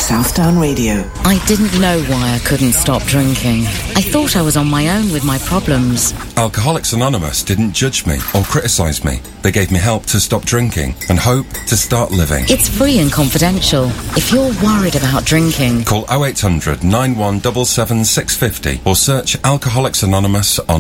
Southdown Radio. I didn't know why I couldn't stop drinking. I thought I was on my own with my problems. Alcoholics Anonymous didn't judge me or criticise me. They gave me help to stop drinking and hope to start living. It's free and confidential. If you're worried about drinking, call 0800 9177 650 or search Alcoholics Anonymous on